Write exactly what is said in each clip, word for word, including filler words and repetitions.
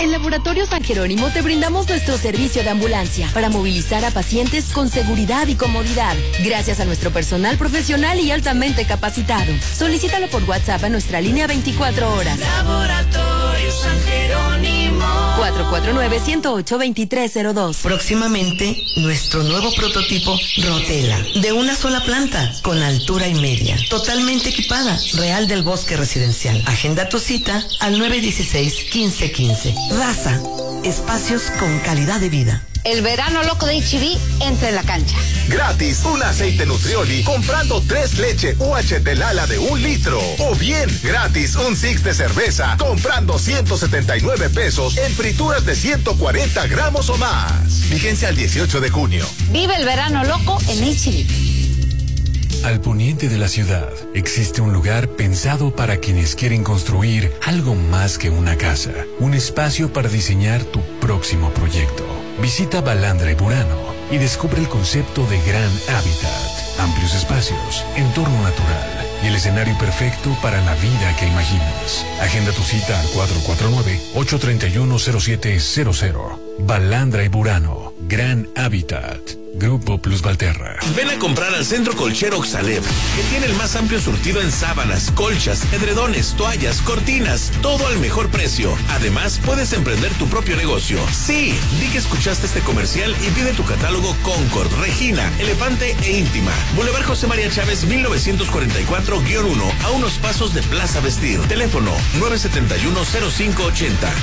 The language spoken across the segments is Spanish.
En Laboratorio San Jerónimo te brindamos nuestro servicio de ambulancia para movilizar a pacientes con seguridad y comodidad, gracias a nuestro personal profesional y altamente capacitado. Solicítalo por WhatsApp a nuestra línea veinticuatro horas. Laboratorio San Jerónimo. cuatro cuatro nueve, uno cero ocho, dos tres cero dos. Próximamente, nuestro nuevo prototipo Rotela, de una sola planta, con altura y media, totalmente equipada, Real del Bosque Residencial. Agenda tu cita al nueve uno seis, quince quince. Raza, espacios con calidad de vida. El verano loco de H E B entra en la cancha. Gratis, un aceite Nutrioli comprando tres leche U H T Lala de un litro. O bien, gratis, un six de cerveza comprando ciento setenta y nueve pesos en frituras de ciento cuarenta gramos o más. Vigencia al dieciocho de junio. Vive el verano loco en H E B. Al poniente de la ciudad existe un lugar pensado para quienes quieren construir algo más que una casa, un espacio para diseñar tu próximo proyecto. Visita Balandra y Burano y descubre el concepto de Gran Hábitat, amplios espacios, entorno natural y el escenario perfecto para la vida que imaginas. Agenda tu cita al cuatro cuatro nueve, ocho tres uno, cero siete cero cero. Balandra y Burano, Gran Hábitat. Grupo Plus Valterra. Ven a comprar al Centro Colchero Oxalep, que tiene el más amplio surtido en sábanas, colchas, edredones, toallas, cortinas, todo al mejor precio. Además, puedes emprender tu propio negocio. Sí, di que escuchaste este comercial y pide tu catálogo Concord, Regina, Elefante e Íntima. Boulevard José María Chávez, mil novecientos cuarenta y cuatro uno, a unos pasos de Plaza Vestir. Teléfono nueve siete uno, cero cinco ocho cero.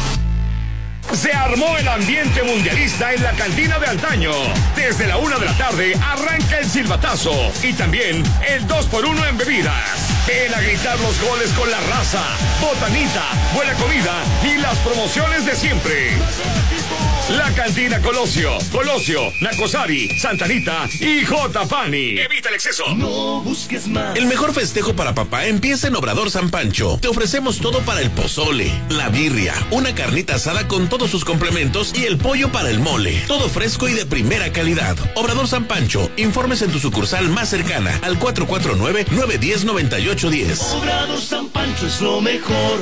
Se armó el ambiente mundialista en la cantina de antaño. Desde la una de la tarde arranca el silbatazo y también el dos por uno en bebidas. Ven a gritar los goles con la raza, botanita, buena comida y las promociones de siempre. La Cantina Colosio, Colosio, Nacosari, Santa Anita y J. Pani. Evita el exceso. No busques más. El mejor festejo para papá empieza en Obrador San Pancho. Te ofrecemos todo para el pozole, la birria, una carnita asada con todos sus complementos y el pollo para el mole. Todo fresco y de primera calidad. Obrador San Pancho. Informes en tu sucursal más cercana al cuatro cuatro nueve, nueve uno cero, nueve ocho uno cero. Obrador San Pancho es lo mejor.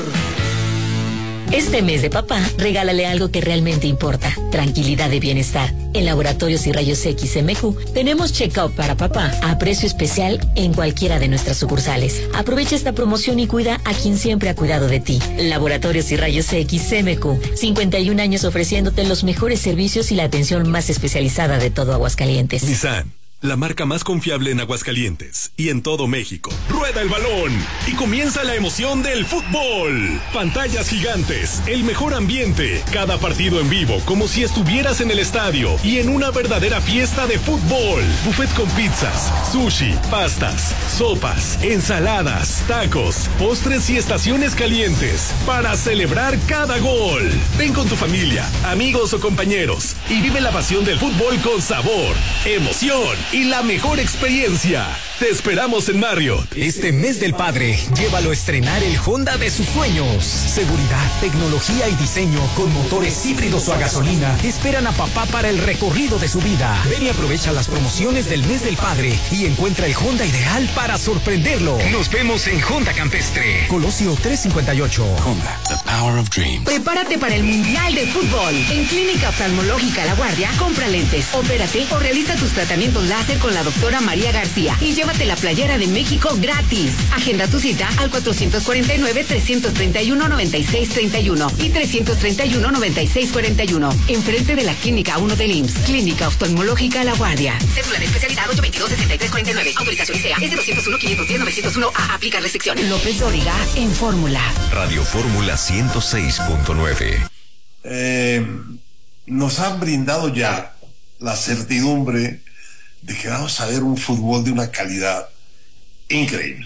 Este mes de papá, regálale algo que realmente importa, tranquilidad y bienestar. En Laboratorios y Rayos X M Q tenemos check-up para papá a precio especial en cualquiera de nuestras sucursales. Aprovecha esta promoción y cuida a quien siempre ha cuidado de ti. Laboratorios y Rayos X M Q, cincuenta y un años ofreciéndote los mejores servicios y la atención más especializada de todo Aguascalientes. Nissan, la marca más confiable en Aguascalientes y en todo México. Rueda el balón y comienza la emoción del fútbol. Pantallas gigantes, el mejor ambiente, cada partido en vivo como si estuvieras en el estadio y en una verdadera fiesta de fútbol. Buffet con pizzas, sushi, pastas, sopas, ensaladas, tacos, postres y estaciones calientes para celebrar cada gol. Ven con tu familia, amigos o compañeros y vive la pasión del fútbol con sabor, emoción y la mejor experiencia. Te esperamos en Marriott. Este mes del padre, llévalo a estrenar el Honda de sus sueños. Seguridad, tecnología y diseño con motores híbridos o a gasolina esperan a papá para el recorrido de su vida. Ven y aprovecha las promociones del mes del padre y encuentra el Honda ideal para sorprenderlo. Nos vemos en Honda Campestre. Colosio trescientos cincuenta y ocho. Honda, the power of dreams. Prepárate para el Mundial de Fútbol. En Clínica Oftalmológica La Guardia, compra lentes, opérate o realiza tus tratamientos láser con la doctora María García y llévate la playera de México gratis. Agenda tu cita al cuatrocientos cuarenta y nueve, trescientos treinta y uno, noventa y seis treinta y uno y trescientos treinta y uno, noventa y seis cuarenta y uno. Enfrente de la Clínica uno del I M S S. Clínica Oftalmológica La Guardia. Cédula de especialidad ocho veintidós, sesenta y tres cuarenta y nueve. Autorización I C E A. Es de doscientos uno, quinientos diez, novecientos uno A. Aplica restricciones. López Dóriga en Fórmula. Radio Fórmula ciento seis punto nueve. Eh, nos han brindado ya la certidumbre de que vamos a ver un fútbol de una calidad increíble.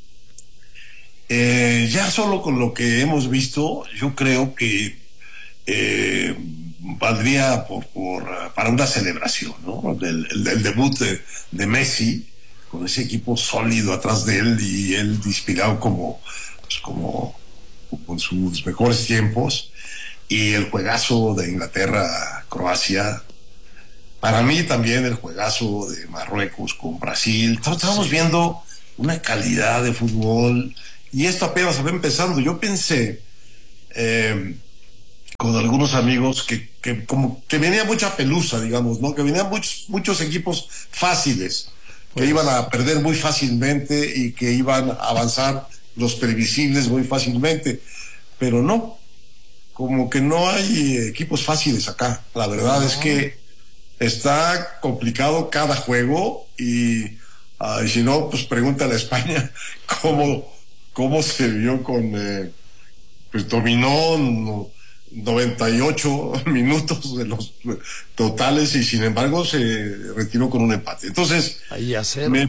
Eh, ya solo con lo que hemos visto, yo creo que eh, valdría por, por, para una celebración, ¿no? Del, el, el debut de, de Messi, con ese equipo sólido atrás de él y él inspirado como, pues como con sus mejores tiempos, y el juegazo de Inglaterra-Croacia. Para mí también el juegazo de Marruecos con Brasil. Estamos viendo una calidad de fútbol y esto apenas va empezando. Yo pensé, eh, cuando amigos que, que como que venía mucha pelusa, digamos, ¿no? Que venían muchos, muchos equipos fáciles, que pues, iban a perder muy fácilmente y que iban a avanzar los previsibles muy fácilmente, pero no, como que no hay equipos fáciles acá. La verdad no. es que está complicado cada juego y, uh, y si no, pues pregúntale a España cómo, cómo se vio con, eh, pues dominó no, noventa y ocho minutos de los totales y sin embargo se retiró con un empate. Entonces, ahí a cero. Me,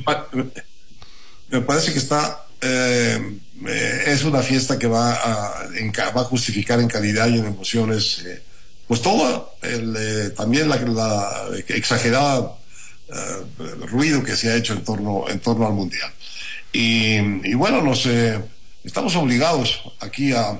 me parece que está eh, eh, es una fiesta que va a, en, va a justificar en calidad y en emociones eh, pues todo el, eh, también la, la exagerada eh, el ruido que se ha hecho en torno en torno al mundial y, y bueno nos eh, estamos obligados aquí a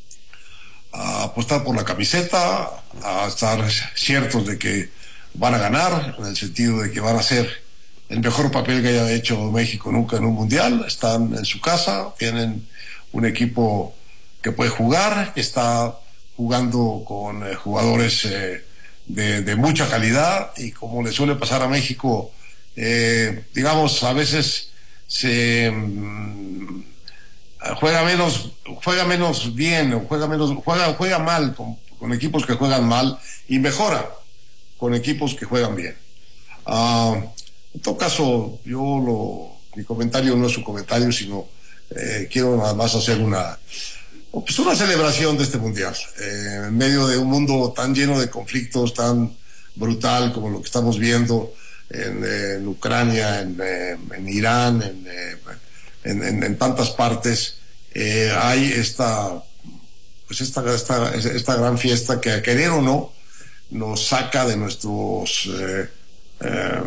a apostar por la camiseta, a estar ciertos de que van a ganar, en el sentido de que van a hacer el mejor papel que haya hecho México nunca en un mundial. Están en su casa, tienen un equipo que puede jugar, que está jugando con eh, jugadores eh, de, de mucha calidad y como le suele pasar a México, eh, digamos, a veces se mm, juega menos juega menos bien o juega menos juega juega mal con, con equipos que juegan mal y mejora con equipos que juegan bien. Uh, en todo caso yo lo mi comentario no es un comentario sino eh, quiero nada más hacer una pues una celebración de este mundial eh, en medio de un mundo tan lleno de conflictos, tan brutal como lo que estamos viendo en, en Ucrania, en, en Irán, en En, en, en tantas partes eh, hay esta pues esta, esta esta gran fiesta que a querer o no nos saca de nuestros eh, eh,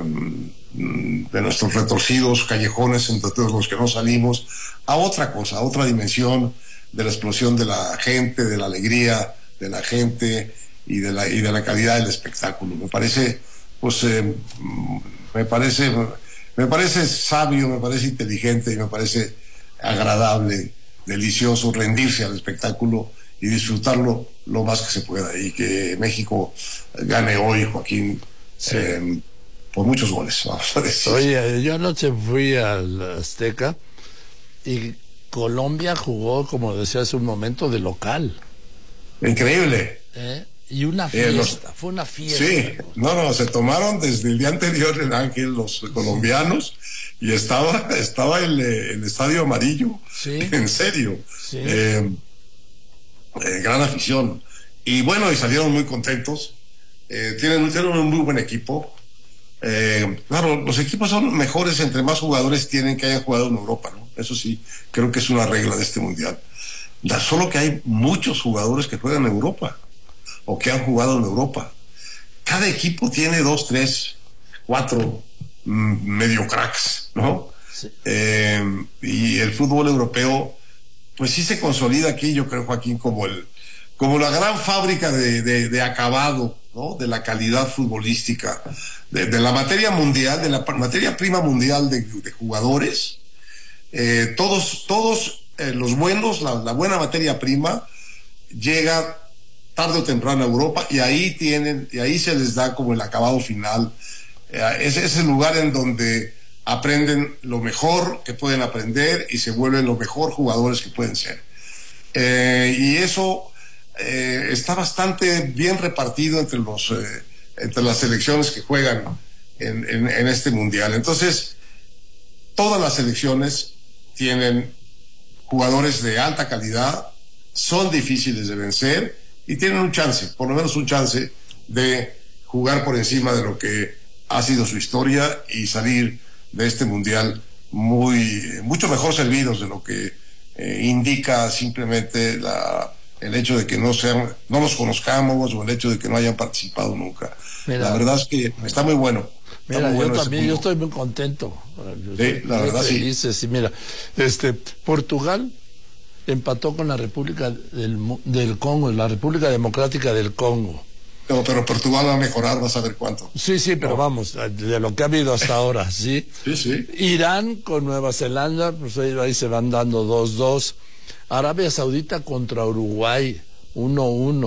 de nuestros retorcidos callejones entre todos los que no salimos a otra cosa, a otra dimensión de la explosión de la gente, de la alegría de la gente y de la y de la calidad del espectáculo. Me parece pues eh, me parece Me parece sabio, me parece inteligente y me parece agradable, delicioso rendirse al espectáculo y disfrutarlo lo más que se pueda y que México gane hoy, Joaquín, sí. eh, por muchos goles, vamos a decir. Oye, yo anoche fui al Azteca y Colombia jugó, como decía hace un momento, de local. Increíble. ¿Eh? Y una fiesta, eh, los, fue una fiesta. Sí, no, no, se tomaron desde el día anterior en Ángel los colombianos y estaba estaba el, el estadio amarillo, ¿sí? En serio, sí. eh, eh, gran afición y bueno, y salieron muy contentos, eh, tienen, tienen un muy buen equipo, eh, claro, los equipos son mejores entre más jugadores tienen que hayan jugado en Europa, ¿no? Eso sí, creo que es una regla de este mundial, da solo que hay muchos jugadores que juegan en Europa o que han jugado en Europa. Cada equipo tiene dos, tres, cuatro mm, medio cracks, ¿no? Sí. Eh, y el fútbol europeo, pues sí se consolida aquí, yo creo, Joaquín, como el, como la gran fábrica de, de, de acabado, ¿no? De la calidad futbolística, de, de la materia mundial, de la materia prima mundial de, de jugadores. Eh, todos, todos eh, los buenos, la, la buena materia prima llega tarde o temprano a Europa y ahí tienen y ahí se les da como el acabado final. Eh, es ese lugar en donde aprenden lo mejor que pueden aprender y se vuelven los mejor jugadores que pueden ser. Eh, y eso eh, está bastante bien repartido entre los eh, entre las selecciones que juegan en, en, en este mundial. Entonces, todas las selecciones tienen jugadores de alta calidad, son difíciles de vencer y tienen un chance, por lo menos un chance de jugar por encima de lo que ha sido su historia y salir de este mundial muy mucho mejor servidos de lo que eh, indica simplemente la, el hecho de que no sean, no los conozcamos o el hecho de que no hayan participado nunca. Mira, la verdad es que está muy bueno. Está mira, muy bueno yo también, este yo estoy muy contento. Yo sí, la verdad feliz, sí. sí. Mira, este, Portugal empató con la República del, del Congo, la República Democrática del Congo. Pero, pero Portugal va a mejorar, vas a ver cuánto. Sí, sí, pero no. vamos, de lo que ha habido hasta ahora, ¿sí? Sí, sí. Irán con Nueva Zelanda, pues ahí, ahí se van dando dos dos. Arabia Saudita contra Uruguay, uno uno.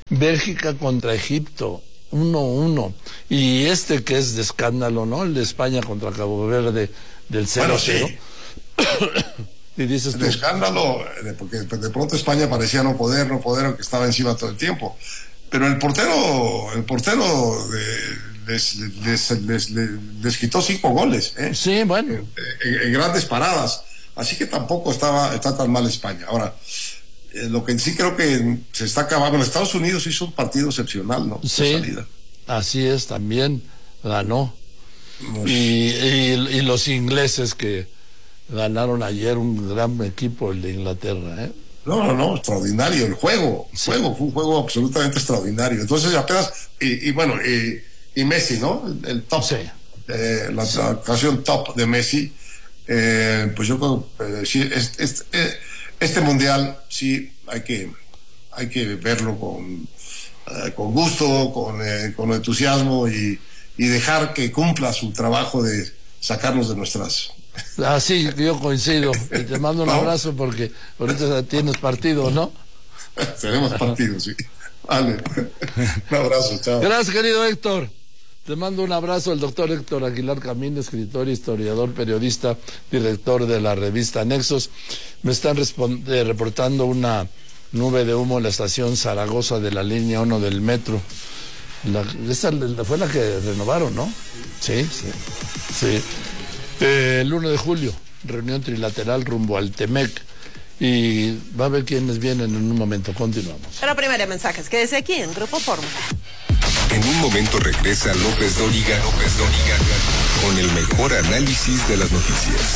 Bélgica contra Egipto, uno uno. Y este que es de escándalo, ¿no? El de España contra Cabo Verde, del cero cero. Bueno, sí. Y dices tú, de escándalo, porque de pronto España parecía no poder, no poder, aunque estaba encima todo el tiempo. Pero el portero, el portero de, les, les, les, les, les quitó cinco goles, ¿eh? Sí, bueno. En, en grandes paradas. Así que tampoco estaba, está tan mal España. Ahora, eh, lo que sí creo que se está acabando. En Estados Unidos hizo un partido excepcional, ¿no? Sí, así es, también ganó. Y, y, y los ingleses que ganaron ayer, un gran equipo, el de Inglaterra, ¿eh? No, no, no, extraordinario. El juego, el sí. juego fue un juego absolutamente extraordinario. Entonces apenas, y, y bueno, y, y Messi, ¿no? El, el top, sí. eh, la, sí. la ocasión top de Messi. Eh, pues yo creo eh, sí, este, este, este mundial sí hay que hay que verlo con, eh, con gusto, con, eh, con entusiasmo y, y dejar que cumpla su trabajo de sacarnos de nuestras. Ah, sí, yo coincido. Y te mando un ¿No? abrazo porque ahorita tienes partido, ¿no? Tenemos partido, sí. Vale. Un abrazo, chao. Gracias, querido Héctor. Te mando un abrazo, el doctor Héctor Aguilar Camín, escritor, historiador, periodista, director de la revista Nexos. Me están eh, reportando una nube de humo en la estación Zaragoza de la línea uno del metro. La, esa fue la que renovaron, ¿no? Sí, sí. sí. Eh, el uno de julio, reunión trilateral rumbo al Temec. Y va a ver quiénes vienen en un momento. Continuamos. Pero primero mensajes, quédese aquí en Grupo Fórmula. En un momento regresa López Dóriga, López Dóriga, con el mejor análisis de las noticias.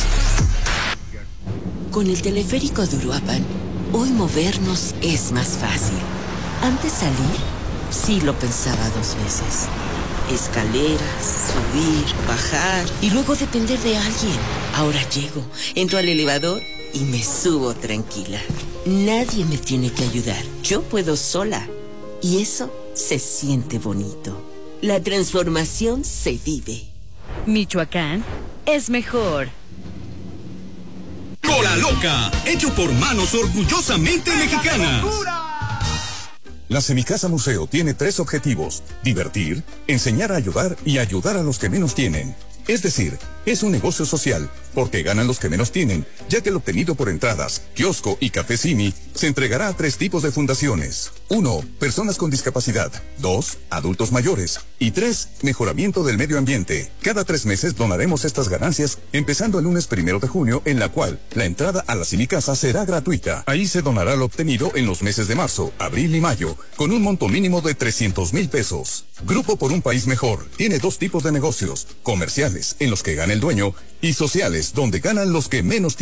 Con el teleférico de Uruapan, hoy movernos es más fácil. Antes salir, sí lo pensaba dos veces. Escaleras, subir, bajar y luego depender de alguien. Ahora llego, entro al elevador y me subo tranquila. Nadie me tiene que ayudar. Yo puedo sola. Y eso se siente bonito. La transformación se vive. Michoacán es mejor. Cola Loca, hecho por manos orgullosamente mexicanas. La Semicasa Museo tiene tres objetivos: divertir, enseñar a ayudar y ayudar a los que menos tienen. Es decir, es un negocio social, porque ganan los que menos tienen, ya que el obtenido por entradas, kiosco y café Simi se entregará a tres tipos de fundaciones. Uno, personas con discapacidad. Dos, adultos mayores. Y tres, mejoramiento del medio ambiente. Cada tres meses donaremos estas ganancias, empezando el lunes primero de junio, en la cual la entrada a la Semicasa será gratuita. Ahí se donará lo obtenido en los meses de marzo, abril y mayo, con un monto mínimo de trescientos mil pesos. Grupo por un País Mejor tiene dos tipos de negocios: comerciales, en los que gana el dueño, y sociales, donde ganan los que menos tienen.